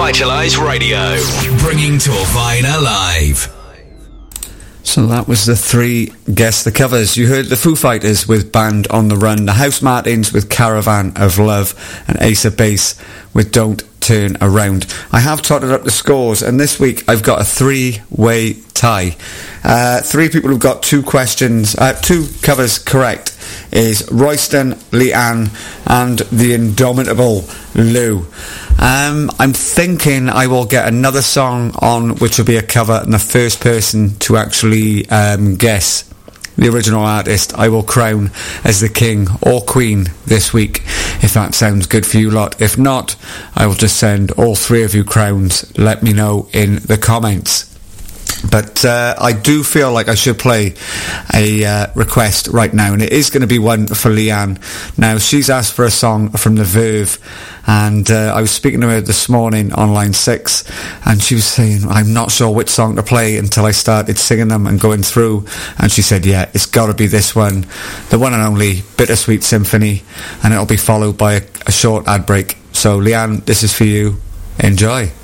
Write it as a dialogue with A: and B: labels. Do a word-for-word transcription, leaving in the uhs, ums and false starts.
A: Revitalize Radio, bringing Torvine alive.
B: So that was the three Guess the Covers. You heard the Foo Fighters with Band on the Run, the House Martins with Caravan of Love, and Ace of Base with Don't Turn Around. I have totted up the scores, and this week I've got a three-way tie. Uh, three people who've got two questions, uh, two covers correct is Royston, Leanne, and the indomitable Lou. Um, I'm thinking I will get another song on which will be a cover, and the first person to actually um, guess the original artist I will crown as the king or queen this week, if that sounds good for you lot. If not, I will just send all three of you crowns. Let me know in the comments. But uh, I do feel like I should play a uh, request right now, and it is going to be one for Leanne. Now, she's asked for a song from The Verve, and uh, I was speaking to her this morning on line six, and she was saying, I'm not sure which song to play until I started singing them and going through, and she said, yeah, it's got to be this one, the one and only Bittersweet Symphony, and it'll be followed by a, a short ad break. So, Leanne, this is for you. Enjoy.